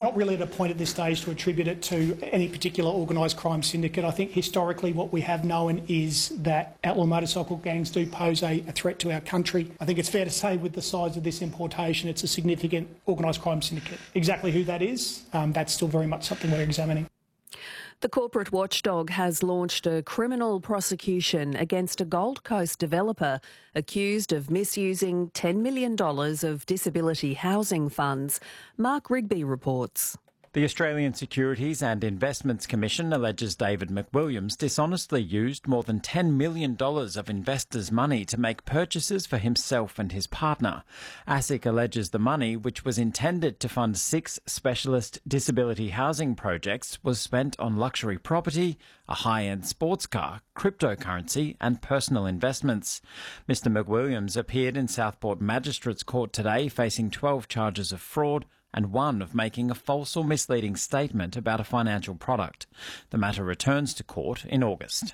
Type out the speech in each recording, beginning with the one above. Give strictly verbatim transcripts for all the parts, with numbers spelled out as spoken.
not really at a point at this stage to attribute it to any particular organised crime syndicate. I think historically what we have known is that outlaw motorcycle gangs do pose a, a threat to our country. I think it's fair to say with the size of this importation, it's a significant organised crime syndicate. Exactly who that is, um, that's still very much something we're examining. The corporate watchdog has launched a criminal prosecution against a Gold Coast developer accused of misusing ten million dollars of disability housing funds. Mark Rigby reports. The Australian Securities and Investments Commission alleges David McWilliams dishonestly used more than ten million dollars of investors' money to make purchases for himself and his partner. ASIC alleges the money, which was intended to fund six specialist disability housing projects, was spent on luxury property, a high-end sports car, cryptocurrency and personal investments. Mister McWilliams appeared in Southport Magistrates Court today facing twelve charges of fraud and one of making a false or misleading statement about a financial product. The matter returns to court in August.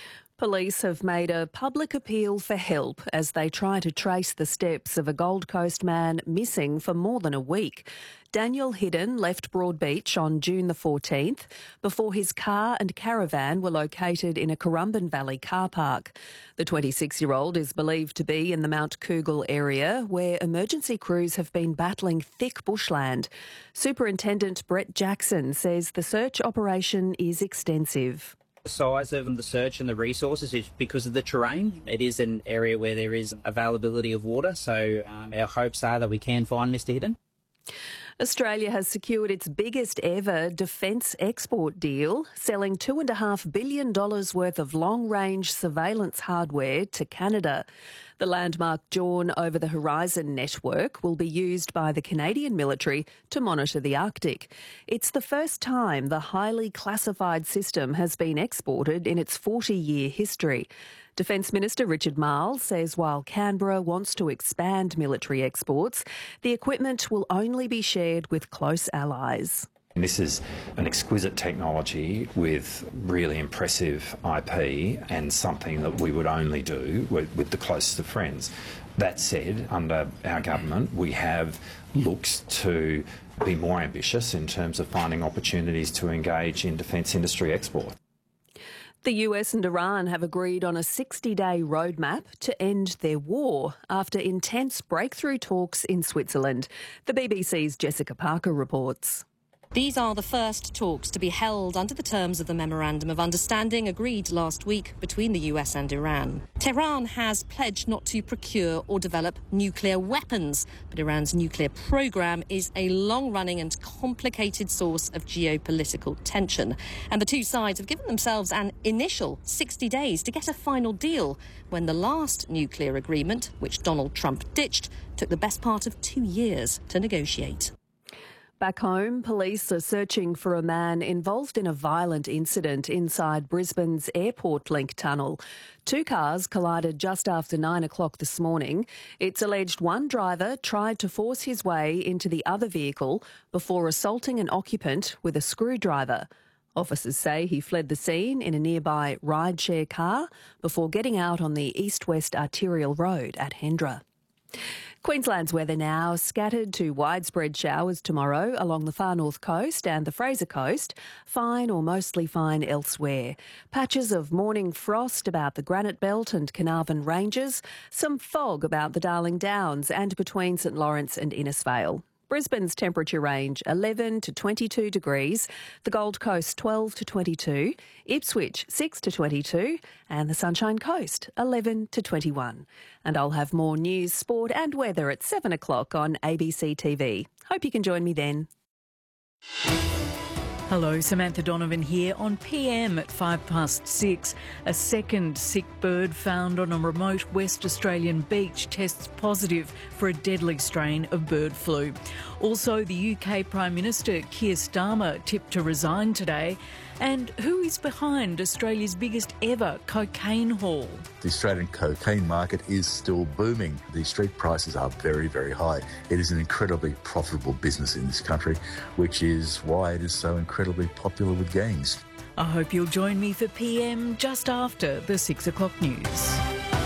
Police have made a public appeal for help as they try to trace the steps of a Gold Coast man missing for more than a week. Daniel Hidden left Broadbeach on June the fourteenth before his car and caravan were located in a Currumbin Valley car park. The twenty-six-year-old is believed to be in the Mount Cougal area where emergency crews have been battling thick bushland. Superintendent Brett Jackson says the search operation is extensive. The size of the search and the resources is because of the terrain. It is an area where there is availability of water, so um, our hopes are that we can find Mister Hidden. Australia has secured its biggest ever defence export deal, selling two point five billion dollars worth of long-range surveillance hardware to Canada. The landmark Dawn Over the Horizon network will be used by the Canadian military to monitor the Arctic. It's the first time the highly classified system has been exported in its forty-year history. Defence Minister Richard Marles says while Canberra wants to expand military exports, the equipment will only be shared with close allies. This is an exquisite technology with really impressive I P and something that we would only do with, with the closest of friends. That said, under our government, we have looked to be more ambitious in terms of finding opportunities to engage in defence industry export. The U S and Iran have agreed on a sixty-day roadmap to end their war after intense breakthrough talks in Switzerland. The B B C's Jessica Parker reports. These are the first talks to be held under the terms of the Memorandum of Understanding agreed last week between the U S and Iran. Tehran has pledged not to procure or develop nuclear weapons, but Iran's nuclear program is a long-running and complicated source of geopolitical tension. And the two sides have given themselves an initial sixty days to get a final deal when the last nuclear agreement, which Donald Trump ditched, took the best part of two years to negotiate. Back home, police are searching for a man involved in a violent incident inside Brisbane's Airport Link tunnel. Two cars collided just after nine o'clock this morning. It's alleged one driver tried to force his way into the other vehicle before assaulting an occupant with a screwdriver. Officers say he fled the scene in a nearby rideshare car before getting out on the east-west arterial road at Hendra. Queensland's weather now, scattered to widespread showers tomorrow along the far north coast and the Fraser Coast, fine or mostly fine elsewhere. Patches of morning frost about the Granite Belt and Carnarvon Ranges, some fog about the Darling Downs and between St Lawrence and Innisfail. Brisbane's temperature range eleven to twenty-two degrees, the Gold Coast twelve to twenty-two, Ipswich six to twenty-two and the Sunshine Coast eleven to twenty-one. And I'll have more news, sport and weather at seven o'clock on A B C T V. Hope you can join me then. Hello, Samantha Donovan here on P M at five past six. A second sick bird found on a remote West Australian beach tests positive for a deadly strain of bird flu. Also, the U K Prime Minister Keir Starmer tipped to resign today. And who is behind Australia's biggest ever cocaine haul? The Australian cocaine market is still booming. The street prices are very, very high. It is an incredibly profitable business in this country, which is why it is so incredibly popular with gangs. I hope you'll join me for P M just after the six o'clock news.